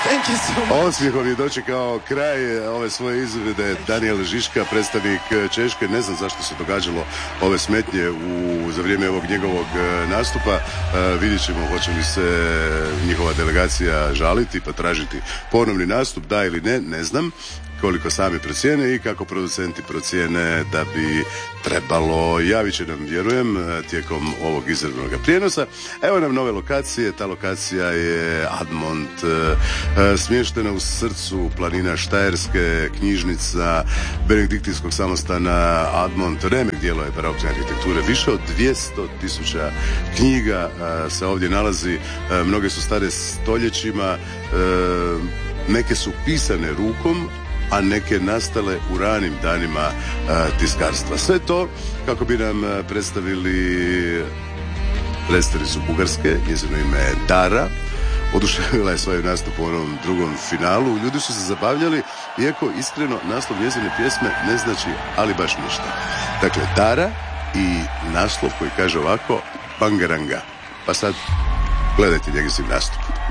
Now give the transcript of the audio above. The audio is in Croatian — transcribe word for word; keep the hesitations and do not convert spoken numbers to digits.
Thank you so much. Osmijehom je dočekao kraj ove svoje izvede Danijel Žižka, predstavnik Češke. Ne znam zašto se događalo ove smetnje u, za vrijeme ovog njegovog nastupa. Uh, vidjet ćemo hoće li se njihova delegacija žaliti pa tražiti ponovni nastup, da ili ne, ne znam koliko sami procijene i kako producenti procijene da bi trebalo. Javit će nam, vjerujem, tijekom ovog izravnog prijenosa. Evo nam nove lokacije. Ta lokacija je Admont, smještena u srcu planina Štajerske, knjižnica benediktinskog samostana Admont, remek dijelo je barokne arhitekture. Više od dvjesto tisuća knjiga se ovdje nalazi. Mnoge su stare stoljećima, neke su pisane rukom, a neke nastale u ranim danima a, tiskarstva. Sve to kako bi nam a, predstavili predstavnicu Bugarske, njezino ime je Dara. Oduševila je svoj nastup u onom drugom finalu. Ljudi su se zabavljali, iako iskreno naslov njezine pjesme ne znači ali baš ništa. Dakle, Dara i naslov koji kaže ovako Bangaranga. Pa sad gledajte njegov nastup.